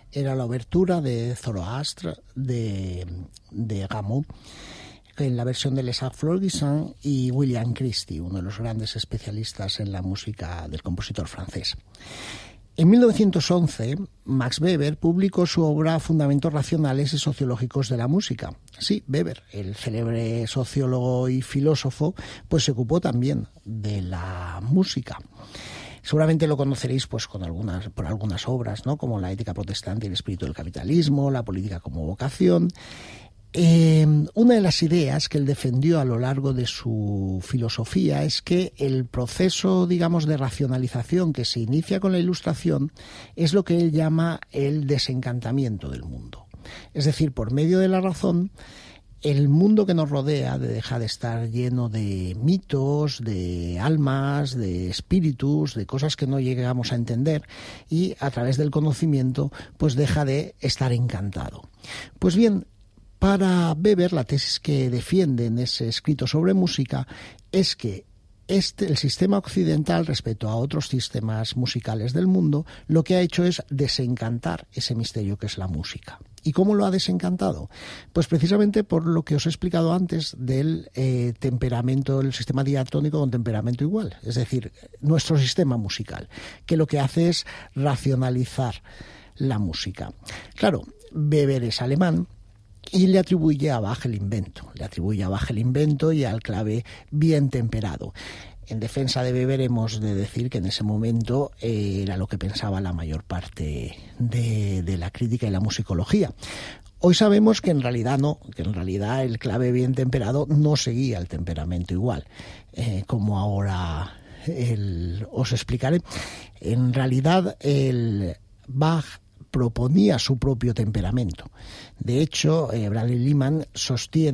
era la obertura de Zoroastre de Rameau, en la versión de Les Arts Florissants, y William Christie, uno de los grandes especialistas en la música del compositor francés. En 1911, Max Weber publicó su obra Fundamentos racionales y sociológicos de la música. Sí, Weber, el célebre sociólogo y filósofo, pues se ocupó también de la música. Seguramente lo conoceréis pues por algunas obras, ¿no? Como La ética protestante y el espíritu del capitalismo, La política como vocación. Una de las ideas que él defendió a lo largo de su filosofía es que el proceso, digamos, de racionalización que se inicia con la Ilustración es lo que él llama el desencantamiento del mundo. Es decir, por medio de la razón, el mundo que nos rodea deja de estar lleno de mitos, de almas, de espíritus, de cosas que no llegamos a entender, y a través del conocimiento pues deja de estar encantado. Pues bien, para Weber, la tesis que defiende en ese escrito sobre música es que el sistema occidental, respecto a otros sistemas musicales del mundo, lo que ha hecho es desencantar ese misterio que es la música. ¿Y cómo lo ha desencantado? Pues precisamente por lo que os he explicado antes del temperamento, el sistema diatónico con temperamento igual, es decir, nuestro sistema musical, que lo que hace es racionalizar la música. Claro, Weber es alemán, y le atribuye a Bach el invento y al clave bien temperado. En defensa de Weber hemos de decir que en ese momento era lo que pensaba la mayor parte de la crítica y la musicología. Hoy sabemos que en realidad no, que en realidad el clave bien temperado no seguía el temperamento igual, como ahora os explicaré. En realidad el Bach proponía su propio temperamento. De hecho, Bradley Lehman sostiene